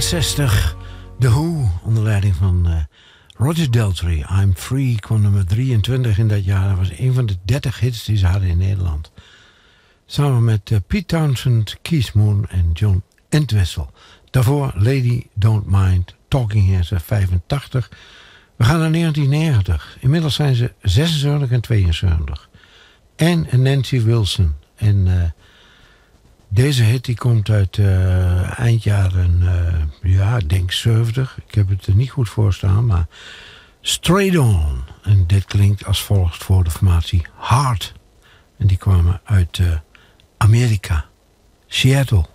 1960, The Who, onder leiding van Roger Daltrey. I'm Free kwam nummer 23 in dat jaar. Dat was een van de 30 hits die ze hadden in Nederland. Samen met Pete Townshend, Keith Moon en John Entwistle. Daarvoor Lady Don't Mind, Talking Heads uit 85. We gaan naar 1990. Inmiddels zijn ze 76 en 72. En Nancy Wilson. En deze hit die komt uit eind jaren, ik denk 70. Ik heb het er niet goed voor staan, maar Straight On. En dit klinkt als volgt voor de formatie Heart. En die kwamen uit Amerika, Seattle.